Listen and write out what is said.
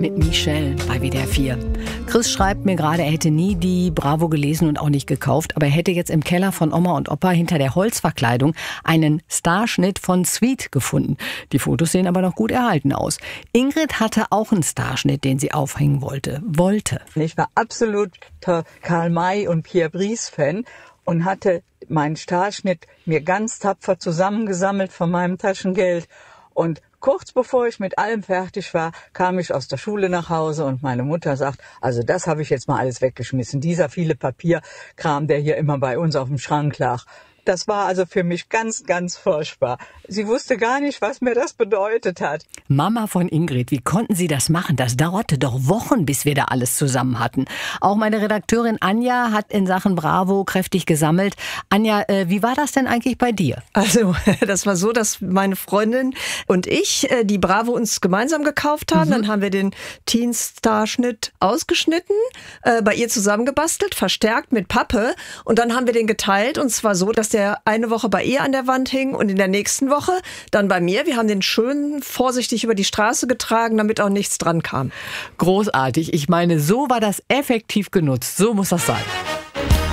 mit Michelle bei WDR 4. Chris schreibt mir gerade, er hätte nie die Bravo gelesen und auch nicht gekauft, aber er hätte jetzt im Keller von Oma und Opa hinter der Holzverkleidung einen Starschnitt von Sweet gefunden. Die Fotos sehen aber noch gut erhalten aus. Ingrid hatte auch einen Starschnitt, den sie aufhängen wollte. Ich war absoluter Karl May und Pierre Brice-Fan und hatte meinen Starschnitt mir ganz tapfer zusammengesammelt von meinem Taschengeld. Und kurz bevor ich mit allem fertig war, kam ich aus der Schule nach Hause und meine Mutter sagt, also das habe ich jetzt mal alles weggeschmissen. Dieser viele Papierkram, der hier immer bei uns auf dem Schrank lag. Das war also für mich ganz, ganz furchtbar. Sie wusste gar nicht, was mir das bedeutet hat. Mama von Ingrid, wie konnten Sie das machen? Das dauerte doch Wochen, bis wir da alles zusammen hatten. Auch meine Redakteurin Anja hat in Sachen Bravo kräftig gesammelt. Anja, wie war das denn eigentlich bei dir? Also, das war so, dass meine Freundin und ich die Bravo uns gemeinsam gekauft haben. Dann haben wir den Teen-Starschnitt ausgeschnitten, bei ihr zusammengebastelt, verstärkt mit Pappe. Und dann haben wir den geteilt, und zwar so, dass der eine Woche bei ihr an der Wand hing und in der nächsten Woche dann bei mir. Wir haben den schön vorsichtig über die Straße getragen, damit auch nichts dran kam. Großartig. Ich meine, so war das effektiv genutzt. So muss das sein.